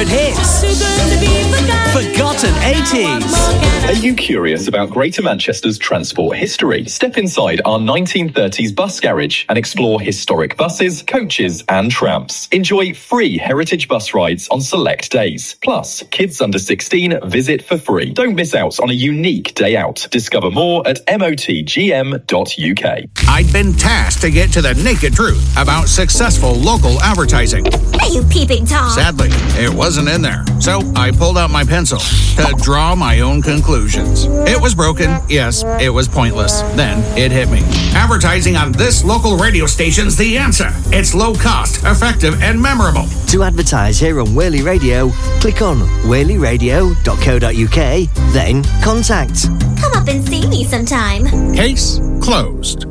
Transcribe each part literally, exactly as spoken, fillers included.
favourite hits. Forgotten eighties. Are you curious about Greater Manchester's transport history? Step inside our nineteen thirties bus garage and explore historic buses, coaches and trams. Enjoy free heritage bus rides on select days. Plus, kids under sixteen visit for free. Don't miss out on a unique day out. Discover more at m o t g m dot u k. I'd been tasked to get to the naked truth about successful local advertising. Are you peeping Tom? Sadly, it wasn't in there. So I pulled out my pencil to draw my own conclusions. It was broken. Yes, it was pointless. Then it hit me. Advertising on this local radio station's the answer. It's low cost, effective, and memorable. To advertise here on Whaley Radio, click on whaley radio dot co dot u k, then contact. Come up and see me sometime. Case closed.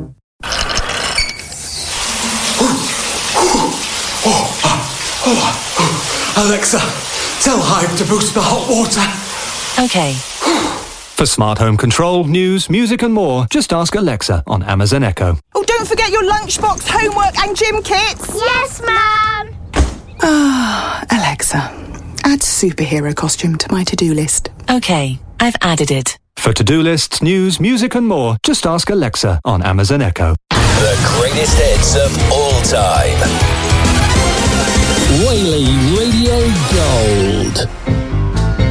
Alexa, tell Hive to boost the hot water. Okay. For smart home control, news, music and more, just ask Alexa on Amazon Echo. Oh, don't forget your lunchbox, homework and gym kits. Yes, Mum. Ah, Alexa, add superhero costume to my to-do list. Okay, I've added it. For to-do lists, news, music and more, just ask Alexa on Amazon Echo. The greatest hits of all time. Whaley Radio Gold.